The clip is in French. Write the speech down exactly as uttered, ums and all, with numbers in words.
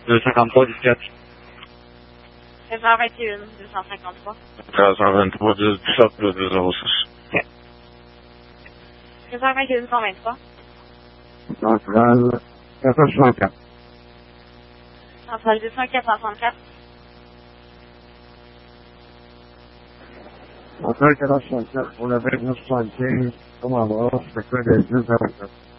deux cent cinquante-trois, dix-quatre. deux cent vingt et un, deux cent cinquante-trois. trois cent vingt-trois, dix-sept, deux zéro six. deux cent vingt et un, cent vingt-trois. Centrale, quatre cent soixante-quatre. Centrale deux cent quatre cent soixante-quatre. Centrale quatre cent soixante-quatre pour le vingt-neuf soixante-quinze, comme en bas, c'est quoi de dix zéro sept.